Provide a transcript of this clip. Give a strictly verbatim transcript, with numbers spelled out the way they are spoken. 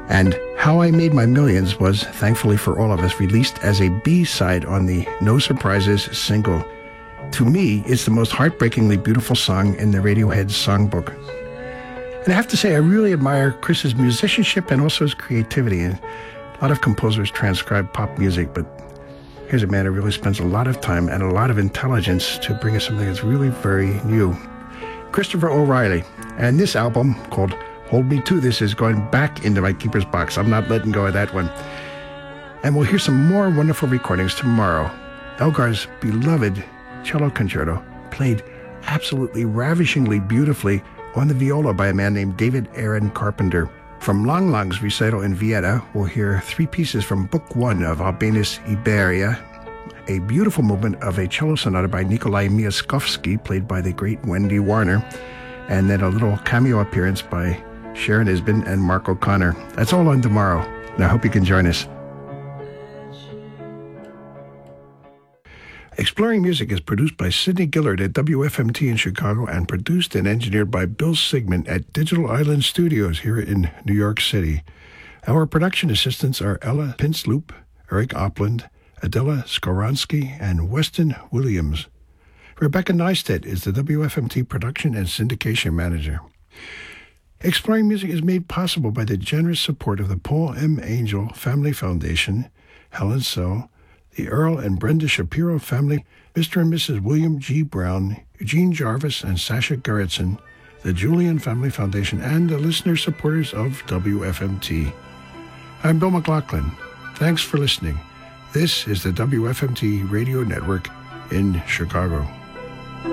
And How I Made My Millions was, thankfully for all of us, released as a B-side on the No Surprises single. To me, it's the most heartbreakingly beautiful song in the Radiohead songbook. And I have to say, I really admire Chris's musicianship and also his creativity. And a lot of composers transcribe pop music, but here's a man who really spends a lot of time and a lot of intelligence to bring us something that's really very new. Christopher O'Reilly. And this album, called Hold Me To This, is going back into my keeper's box. I'm not letting go of that one. And we'll hear some more wonderful recordings tomorrow. Elgar's beloved cello concerto, played absolutely ravishingly beautifully on the viola by a man named David Aaron Carpenter. From Lang Lang's recital in Vienna, we'll hear three pieces from Book One of Albinus Iberia, a beautiful movement of a cello sonata by Nikolai Miaskovsky, played by the great Wendy Warner, and then a little cameo appearance by Sharon Isbin and Mark O'Connor. That's all on tomorrow, and I hope you can join us. Exploring Music is produced by Sidney Gillard at W F M T in Chicago and produced and engineered by Bill Sigmund at Digital Island Studios here in New York City. Our production assistants are Ella Pinsloop, Eric Opland, Adela Skoronsky, and Weston Williams. Rebecca Neistat is the W F M T production and syndication manager. Exploring Music is made possible by the generous support of the Paul M. Angel Family Foundation, Helen So, the Earl and Brenda Shapiro family, Mister and Missus William G. Brown, Eugene Jarvis, and Sasha Gerritsen, the Julian Family Foundation, and the listener supporters of W F M T. I'm Bill McLaughlin. Thanks for listening. This is the W F M T Radio Network in Chicago.